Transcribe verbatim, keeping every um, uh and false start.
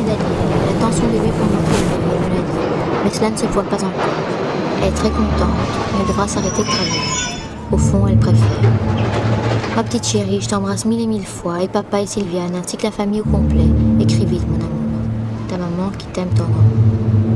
d'Aliel. Elle attend son bébé pour montrer le bébé, elle me l'a dit. Mais cela ne se voit pas encore. Elle est très contente, mais elle devra s'arrêter de travailler. Au fond, elle préfère. Ma petite chérie, je t'embrasse mille et mille fois, et papa et Sylviane, ainsi que la famille au complet. Écris vite, mon amour. Ta maman qui t'aime tendrement.